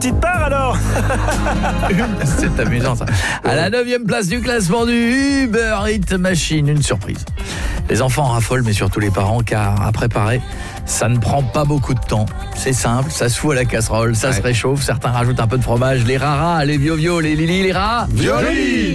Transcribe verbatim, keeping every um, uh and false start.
petite part alors. C'est amusant ça. À la neuvième place du classement du Uber Eats Machine, une surprise. Les enfants raffolent, mais surtout les parents, car à préparer, ça ne prend pas beaucoup de temps. C'est simple, ça se fout à la casserole, ça ouais. se réchauffe, certains rajoutent un peu de fromage, les raras, les viovio, les lili, les rats. Violi.